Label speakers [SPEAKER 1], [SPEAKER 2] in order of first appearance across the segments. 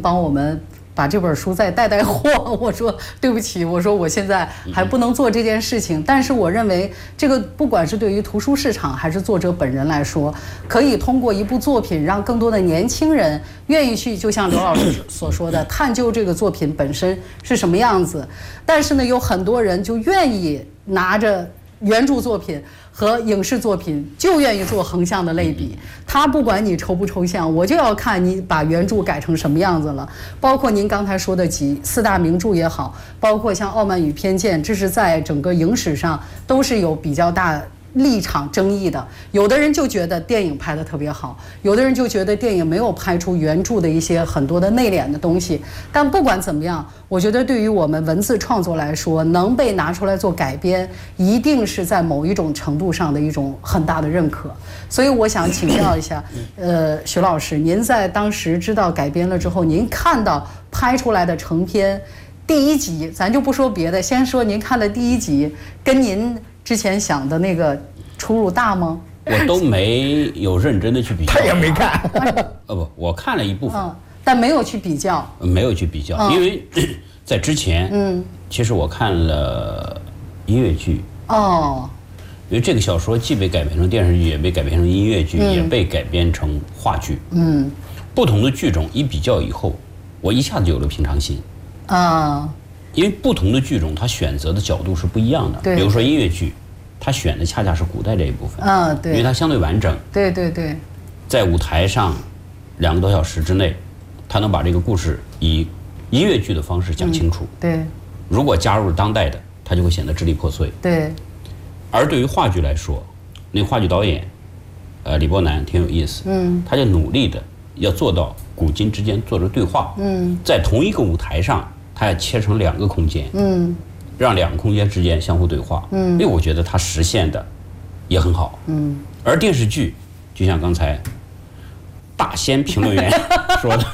[SPEAKER 1] 帮我们把这本书再带货。我说对不起，我说我现在还不能做这件事情。但是我认为这个不管是对于图书市场还是作者本人来说，可以通过一部作品让更多的年轻人愿意去，就像刘老师所说的，探究这个作品本身是什么样子。但是呢，有很多人就愿意拿着原著作品和影视作品就愿意做横向的类比，他不管你抽不抽象，我就要看你把原著改成什么样子了。包括您刚才说的四大名著也好，包括像《傲慢与偏见》，这是在整个影史上都是有比较大立场争议的。有的人就觉得电影拍得特别好，有的人就觉得电影没有拍出原著的一些很多的内敛的东西。但不管怎么样，我觉得对于我们文字创作来说，能被拿出来做改编，一定是在某一种程度上的一种很大的认可。所以我想请教一下，徐老师，您在当时知道改编了之后，您看到拍出来的成片第一集，咱就不说别的，先说您看的第一集，跟您之前想的那个出入大吗？
[SPEAKER 2] 我都没有认真的去比较，
[SPEAKER 3] 他也没看。
[SPEAKER 2] 不，我看了一部分，
[SPEAKER 1] 但没有去比较，
[SPEAKER 2] 没有去比较，因为在之前，其实我看了音乐剧，因为这个小说既被改编成电视剧，也被改编成音乐剧，也被改编成话剧，不同的剧种一比较以后，我一下子有了平常心，因为不同的剧种，它选择的角度是不一样的。比如说音乐剧，它选的恰恰是古代这一部分，
[SPEAKER 1] 对，
[SPEAKER 2] 因为它相对完整。
[SPEAKER 1] 对，
[SPEAKER 2] 在舞台上2个多小时之内，它能把这个故事以音乐剧的方式讲清楚。
[SPEAKER 1] 对，
[SPEAKER 2] 如果加入了当代的，它就会显得支离破碎。
[SPEAKER 1] 对，
[SPEAKER 2] 而对于话剧来说，那个话剧导演，李波南挺有意思，他就努力的要做到古今之间做着对话，在同一个舞台上。它要切成2个空间，让2个空间之间相互对话，因为我觉得它实现的也很好，而电视剧就像刚才大仙评论员说的，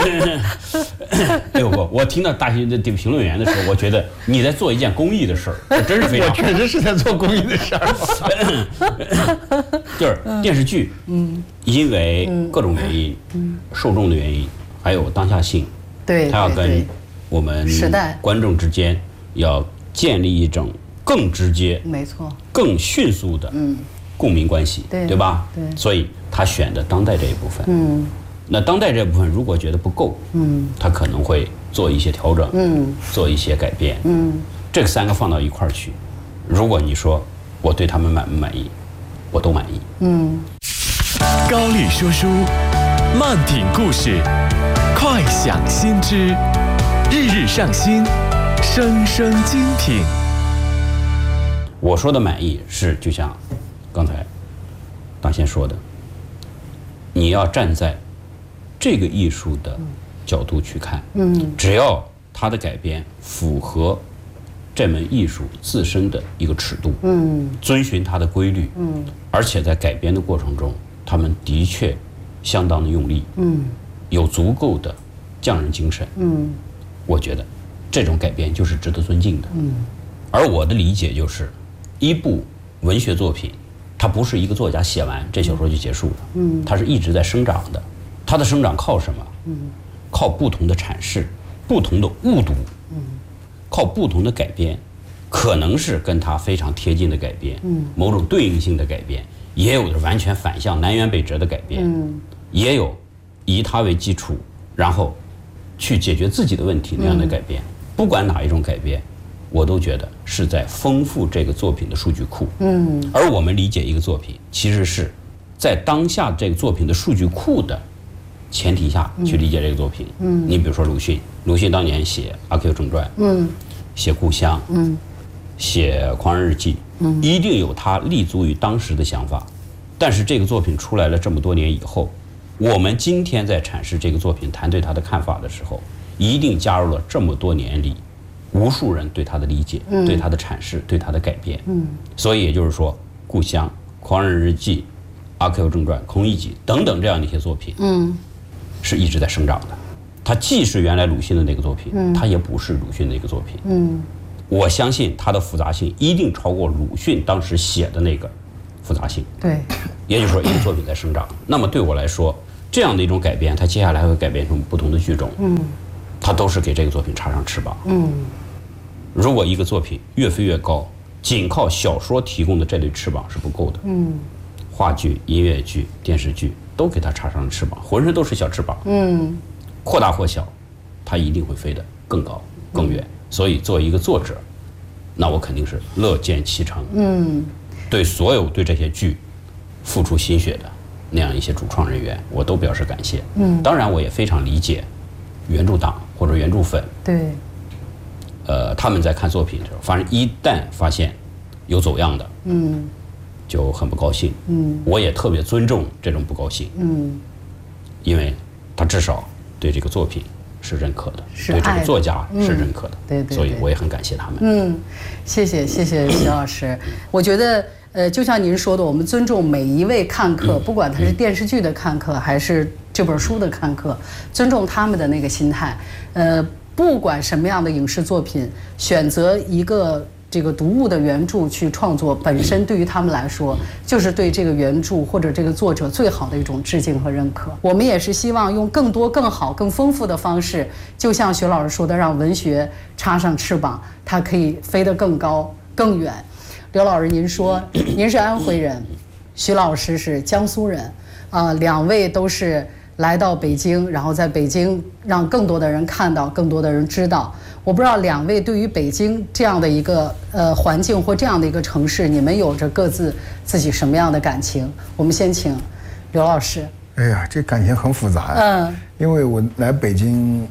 [SPEAKER 2] 我听到大仙的评论员的时候，我觉得你在做一件公益的事儿，这真是非常好。
[SPEAKER 3] 我确实是在做公益的事儿，
[SPEAKER 2] 就是电视剧，因为各种原因，受众的原因，还有当下性，
[SPEAKER 1] 对，
[SPEAKER 2] 它要跟我们观众之间要建立一种更直接、
[SPEAKER 1] 没错、
[SPEAKER 2] 更迅速的共鸣关系，对吧？
[SPEAKER 1] 对，
[SPEAKER 2] 所以他选的当代这一部分，那当代这部分如果觉得不够，他可能会做一些调整，做一些改变，这3个放到一块儿去，如果你说我对他们满不满意，我都满意。
[SPEAKER 4] 高丽说书，慢品故事，快享新知。日日上新，声声精品。
[SPEAKER 2] 我说的满意是，就像刚才大仙说的，你要站在这个艺术的角度去看，只要它的改编符合这门艺术自身的一个尺度，遵循它的规律，而且在改编的过程中，他们的确相当的用力，有足够的匠人精神，我觉得这种改编就是值得尊敬的。而我的理解就是，一部文学作品，它不是一个作家写完这小说就结束了，它是一直在生长的。它的生长靠什么？靠不同的阐释，不同的误读，靠不同的改编，可能是跟它非常贴近的改编，某种对应性的改编，也有的完全反向南辕北辙的改编，也有以它为基础，然后去解决自己的问题那样的改编。不管哪一种改编，我都觉得是在丰富这个作品的数据库。而我们理解一个作品，其实是在当下这个作品的数据库的前提下去理解这个作品。你比如说鲁迅当年写《阿 Q 正传》，写《故乡》，写《狂人日记》，一定有他立足于当时的想法。但是这个作品出来了这么多年以后，我们今天在阐释这个作品，谈对他的看法的时候，一定加入了这么多年里无数人对他的理解，对他的阐释，对他的改变。所以也就是说，《故乡》《狂人日记》《阿 Q 正传》《空一集》等等这样的一些作品，是一直在生长的。它既是原来鲁迅的那个作品，它也不是鲁迅的一个作品。我相信它的复杂性一定超过鲁迅当时写的那个复杂性。
[SPEAKER 1] 对，
[SPEAKER 2] 也就是说，一个作品在生长。那么对我来说， 这样的一种改编，它接下来会改编成不同的剧种，它都是给这个作品插上翅膀。如果一个作品越飞越高，仅靠小说提供的这对翅膀是不够的。话剧、音乐剧、电视剧都给它插上了翅膀，浑身都是小翅膀。或大或小，它一定会飞得更高更远。所以作为一个作者，那我肯定是乐见其成。对所有对这些剧付出心血的那样一些主创人员，我都表示感谢。当然我也非常理解原著党或者原著粉。
[SPEAKER 1] 对。
[SPEAKER 2] 他们在看作品的时候，反正一旦发现有走样的，就很不高兴。我也特别尊重这种不高兴。因为他至少对这个作品是认可的，对这个作家是认可的。
[SPEAKER 1] 对，
[SPEAKER 2] 所以我也很感谢他们。
[SPEAKER 1] 谢谢徐老师。我觉得就像您说的，我们尊重每一位看客，不管他是电视剧的看客还是这本书的看客，尊重他们的那个心态。不管什么样的影视作品，选择一个这个读物的原著去创作，本身对于他们来说，就是对这个原著或者这个作者最好的一种致敬和认可。我们也是希望用更多、更好、更丰富的方式，就像徐老师说的，让文学插上翅膀，它可以飞得更高、更远。刘老师，您说您是安徽人，徐老师是江苏人，两位都是来到北京，然后在北京让更多的人看到，更多的人知道。我不知道两位对于北京这样的一个环境或这样的一个城市，你们有着各自自己什么样的感情？我们先请刘老师。
[SPEAKER 3] 哎呀，这感情很复杂呀。因为我来北京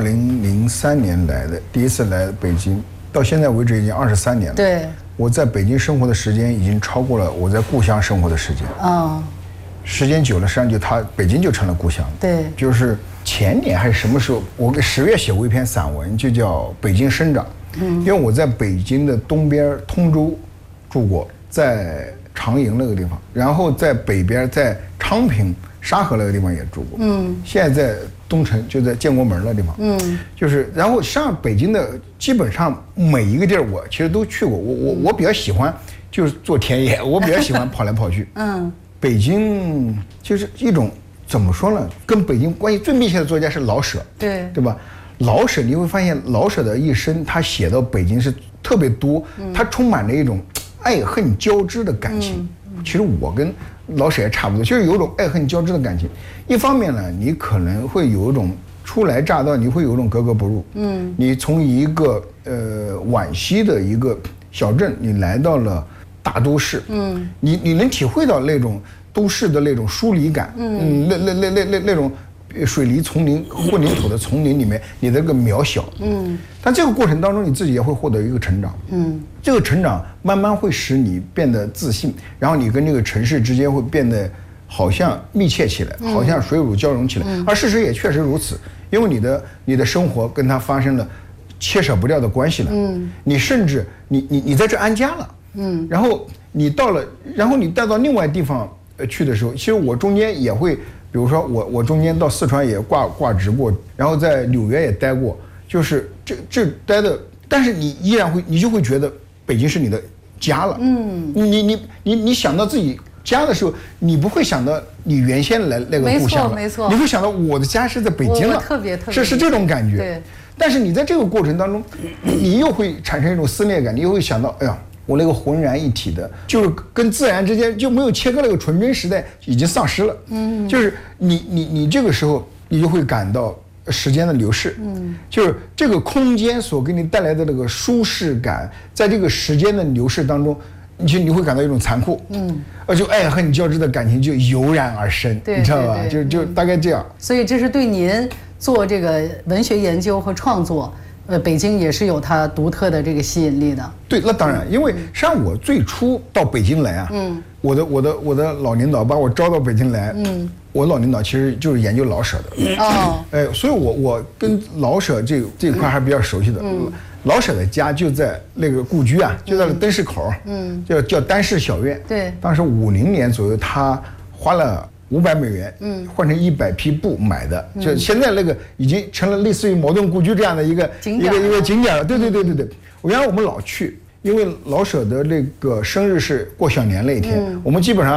[SPEAKER 3] 2003年来的，第一次来北京，到现在为止已经23年了。
[SPEAKER 1] 对。
[SPEAKER 3] 我在北京生活的时间已经超过了我在故乡生活的时间。时间久了，实际上北京就成了故乡。
[SPEAKER 1] 对。就是
[SPEAKER 3] 前年还是什么时候，我给10月写过一篇散文，就叫《北京生长》。因为我在北京的东边通州住过，在长营那个地方，然后在北边在昌平沙河那个地方也住过。现在在东城，就在建国门那地方。就是然后上北京的基本上每一个地儿我其实都去过。我比较喜欢就是做田野，我比较喜欢跑来跑去。北京就是一种怎么说呢？跟北京关系最密切的作家是老舍，对吧？老舍你会发现，老舍的一生他写到北京是特别多，他充满了一种爱恨交织的感情。其实我跟老舍也差不多，就是有一种爱恨交织的感情。一方面呢，你可能会有一种初来乍到，你会有一种格格不入。你从一个皖西的一个小镇，你来到了大都市，你能体会到那种都市的那种疏离感，那种水泥丛林、混凝土的丛林里面，你的这个渺小，但这个过程当中，你自己也会获得一个成长，这个成长慢慢会使你变得自信，然后你跟这个城市之间会变得好像密切起来，好像水乳交融起来，而事实也确实如此，因为你的生活跟它发生了切舍不掉的关系了，你甚至你在这安家了。然后你带到另外地方去的时候，其实我中间也会，比如说我中间到四川也挂职过，然后在纽约也待过，就是这待的，但是你依然你就会觉得北京是你的家了。你想到自己家的时候，你不会想到你原先来那个故乡了，
[SPEAKER 1] 没错，
[SPEAKER 3] 你会想到我的家是在北京了，
[SPEAKER 1] 我特别
[SPEAKER 3] 是这种感觉。
[SPEAKER 1] 对。
[SPEAKER 3] 但是你在这个过程当中，你又会产生一种撕裂感，你又会想到，哎呀。我那个浑然一体的，就是跟自然之间就没有切割那个纯真时代已经丧失了。就是你这个时候你就会感到时间的流逝。就是这个空间所给你带来的那个舒适感，在这个时间的流逝当中，你会感到一种残酷。就爱恨交织的感情就油然而生，你知道吧？就大概这样。
[SPEAKER 1] 所以这是对您做这个文学研究和创作。北京也是有它独特的这个吸引力的。对，
[SPEAKER 3] 那当然，因为实际上我最初到北京来啊，我的老领导把我招到北京来，我老领导其实就是研究老舍的，所以我跟老舍这一块还比较熟悉的。老舍的家就在那个故居啊，就在灯市口，叫丹氏小院。
[SPEAKER 1] 对，
[SPEAKER 3] 当时50年左右，他花了500美元，换成100匹布买的，就现在那个已经成了类似于茅盾故居这样的一个景点了。对。原来我们老去，因为老舍的那个生日是过小年那一天，我们基本上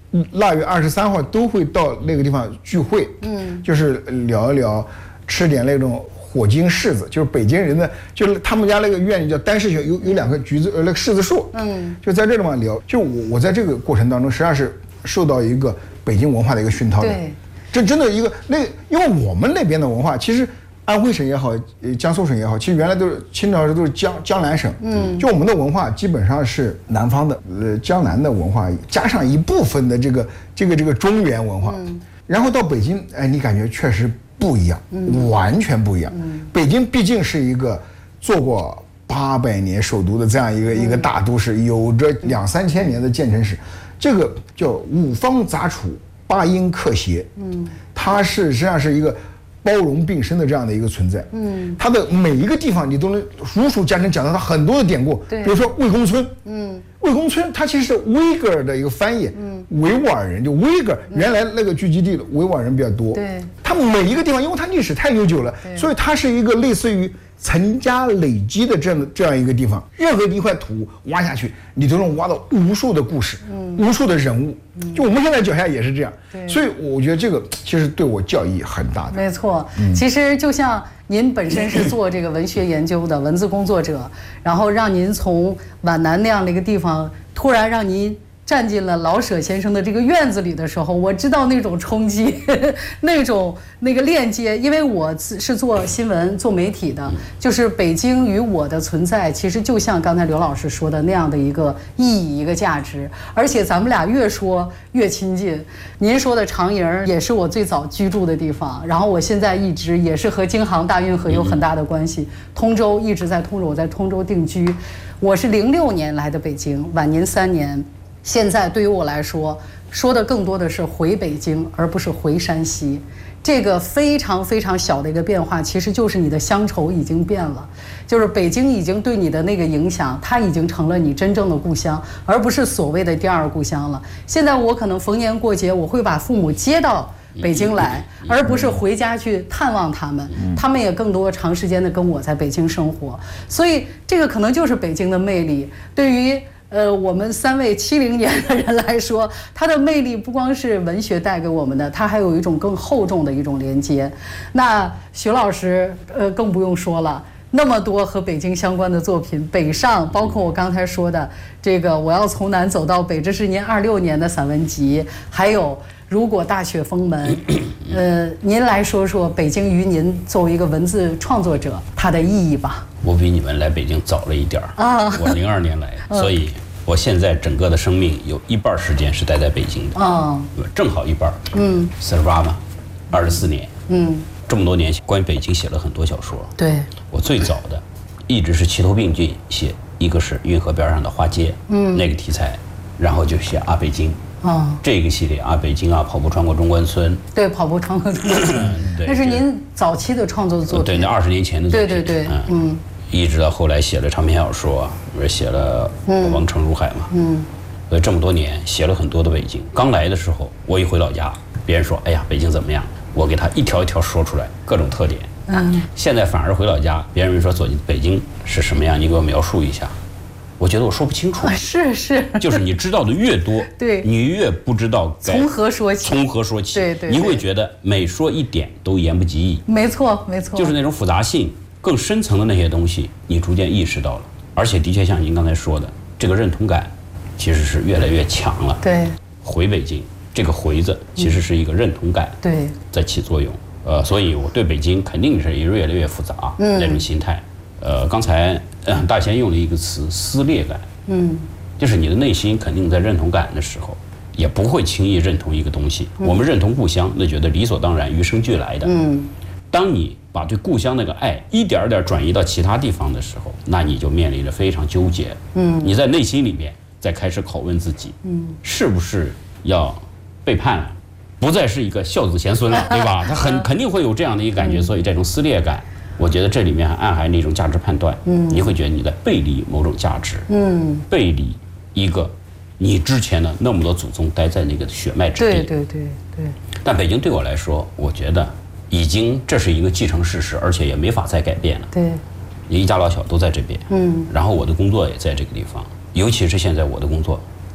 [SPEAKER 3] 腊月23号都会到那个地方聚会，就是聊一聊，吃点那种火晶柿子，就是北京人的，就是他们家那个院里叫丹氏学，有2棵橘子那个柿子树，就在这地方聊。就我在这个过程当中，实际上是受到一个北京文化的一个熏陶的。
[SPEAKER 1] 对，
[SPEAKER 3] 这真的一个因为我们那边的文化，其实安徽省也好，江苏省也好，其实原来都是清朝时都是江南省，就我们的文化基本上是南方的，江南的文化加上一部分的这个中原文化，然后到北京，哎，你感觉确实不一样，完全不一样。北京毕竟是一个做过800年首都的这样一个大都市，有着2-3千年的建成史，这个叫五方杂处，8音克谐，它实际上是一个包容并生的这样的一个存在，它的每一个地方你都能如数家珍讲到它很多的典故，比如说魏公村，魏公村它其实是维格尔的一个翻译，维吾尔人就维格尔，原来那个聚集地维吾尔人比较多，
[SPEAKER 1] 对，
[SPEAKER 3] 它每一个地方，因为它历史太悠久了，所以它是一个类似于层加累积的这样一个地方，任何一块土挖下去，你都能挖到无数的故事，无数的人物，就我们现在脚下也是这样，所以我觉得这个其实对我教益很大的。
[SPEAKER 1] 没错，其实就像您本身是做这个文学研究的文字工作者，然后让您从皖南那样的一个地方，突然让您站进了老舍先生的这个院子里的时候，我知道那种冲击，那个链接，因为我是做新闻、做媒体的，就是北京与我的存在，其实就像刚才刘老师说的那样的一个意义、一个价值，而且咱们俩越说越亲近。您说的长营也是我最早居住的地方，然后我现在一直也是和京杭大运河有很大的关系。通州一直在通州，我在通州定居，我是06年来的北京，晚您3年。现在对于我来说，说的更多的是回北京，而不是回山西。这个非常非常小的一个变化，其实就是你的乡愁已经变了，就是北京已经对你的那个影响，它已经成了你真正的故乡，而不是所谓的第2故乡了。现在我可能逢年过节，我会把父母接到北京来，而不是回家去探望他们，他们也更多长时间的跟我在北京生活，所以这个可能就是北京的魅力。对于我们3位70年的人来说，它的魅力不光是文学带给我们的，它还有一种更厚重的一种连接。那徐老师更不用说了，那么多和北京相关的作品，北上，包括我刚才说的这个我要从南走到北，这是您26年的散文集，还有如果大雪封门，您来说说北京于您作为一个文字创作者它的意义吧。
[SPEAKER 2] 我比你们来北京早了一点啊，我02年来，所以我现在整个的生命有1半时间是待在北京的，正好1半，48嘛，24年，这么多年关于北京写了很多小说，
[SPEAKER 1] 对，
[SPEAKER 2] 我最早的一直是齐头并进写，一个是运河边上的花街，那个题材，然后就写北京。这个系列北京跑步穿过中关村，
[SPEAKER 1] 对，跑步穿过中关村，那是您早期的创作作品，
[SPEAKER 2] 对，那20年前的作品，
[SPEAKER 1] 对，
[SPEAKER 2] 一直到后来写了长篇小说，写了《王城如海》嘛，所以这么多年写了很多的北京。刚来的时候，我一回老家，别人说，哎呀，北京怎么样？我给他一条一条说出来各种特点。现在反而回老家，别人说北京是什么样，你给我描述一下。我觉得我说不清楚，
[SPEAKER 1] 是，
[SPEAKER 2] 就是你知道的越多，
[SPEAKER 1] 对，
[SPEAKER 2] 你越不知道
[SPEAKER 1] 从何说起，
[SPEAKER 2] 对，你会觉得每说一点都言不及义，
[SPEAKER 1] 没错，
[SPEAKER 2] 就是那种复杂性更深层的那些东西，你逐渐意识到了，而且的确像您刚才说的，这个认同感其实是越来越强了。
[SPEAKER 1] 对，
[SPEAKER 2] 回北京这个回字其实是一个认同感，
[SPEAKER 1] 对，
[SPEAKER 2] 在起作用。所以我对北京肯定是越来越复杂那种心态。刚才大贤用了一个词撕裂感，就是你的内心肯定在认同感的时候，也不会轻易认同一个东西。我们认同故乡，那觉得理所当然，与生俱来的。当你把对故乡那个爱一点点转移到其他地方的时候，那你就面临着非常纠结。你在内心里面再开始拷问自己，是不是要背叛了，不再是一个孝子贤孙了，对吧？他肯定会有这样的一个感觉，所以这种撕裂感。我觉得这里面还暗含着一种价值判断，你会觉得你在背离某种价值，背离一个你之前的那么多祖宗待在那个血脉之地。
[SPEAKER 1] 对。
[SPEAKER 2] 但北京对我来说，我觉得已经这是一个既成事实，而且也没法再改变了。
[SPEAKER 1] 对，
[SPEAKER 2] 一家老小都在这边，然后我的工作也在这个地方，尤其是现在我的工作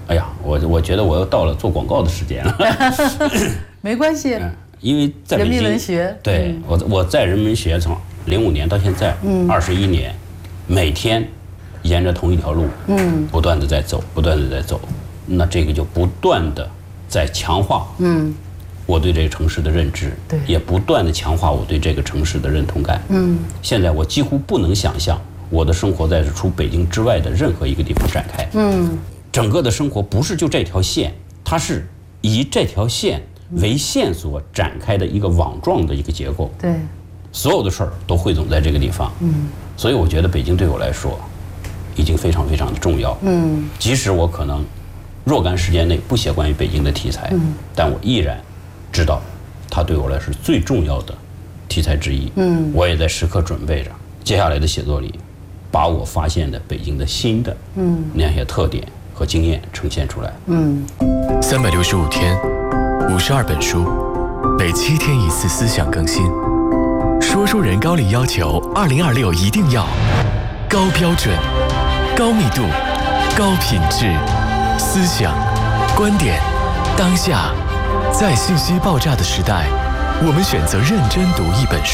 [SPEAKER 2] 哎呀，我觉得我又到了做广告的时间了。
[SPEAKER 1] 没关系。
[SPEAKER 2] 因为在北京，
[SPEAKER 1] 人民文学，
[SPEAKER 2] 对，我在人民文学从05年到现在，21年，每天沿着同一条路，不断的在走，不断的在走，那这个就不断的在强化，我对这个城市的认知，
[SPEAKER 1] 对，
[SPEAKER 2] 也不断的强化我对这个城市的认同感，现在我几乎不能想象我的生活在除北京之外的任何一个地方展开，整个的生活不是就这条线，它是以这条线为线索展开的一个网状的一个结构，
[SPEAKER 1] 对，
[SPEAKER 2] 所有的事儿都汇总在这个地方，所以我觉得北京对我来说已经非常非常的重要，即使我可能若干时间内不写关于北京的题材，但我依然知道它对我来说是最重要的题材之一，我也在时刻准备着接下来的写作里，把我发现的北京的新的那些特点和经验呈现出来。
[SPEAKER 4] 365天，52本书，每7天1次思想更新。说书人高力要求2026一定要高标准、高密度、高品质，思想、观点，当下，在信息爆炸的时代，我们选择认真读一本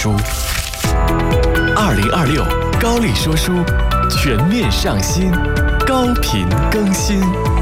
[SPEAKER 4] 书。2026高力说书全面上新，高频更新。